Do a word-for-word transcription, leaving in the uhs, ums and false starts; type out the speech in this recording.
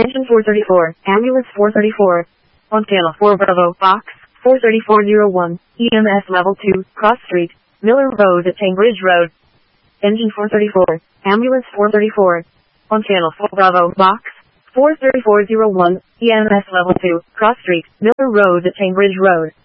Engine four thirty-four, Ambulance four thirty-four. On scale of four Bravo, Box, four thirty-four oh one, E M S Level two, Cross Street, Miller Road at Cambridge Road. Engine four thirty-four, Ambulance four thirty-four. On scale of four Bravo, Box, four thirty-four oh one, E M S Level two, Cross Street, Miller Road at Cambridge Road.